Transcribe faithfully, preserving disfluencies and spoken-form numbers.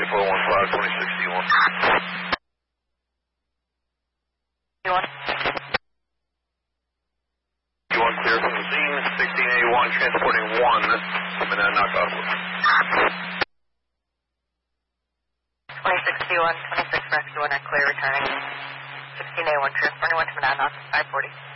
four one five, twenty-six D one. D one. D one clear from the scene, sixteen eighty-one, transporting one, Monadnock Oswald. twenty-six D one, twenty-six Rescue one, clear returning. sixteen eighty-one, transporting one to Monadnock, five forty.